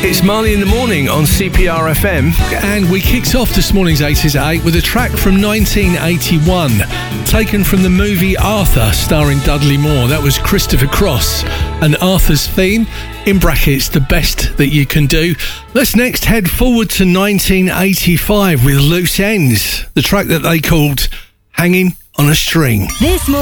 It's Marley in the Morning on CPR FM. And we kicked off this morning's 80s at 8 with a track from 1981, taken from the movie Arthur, starring Dudley Moore. That was Christopher Cross and Arthur's theme, in brackets, the best that you can do. Let's next head forward to 1985 with Loose Ends, the track that they called Hanging on a String. This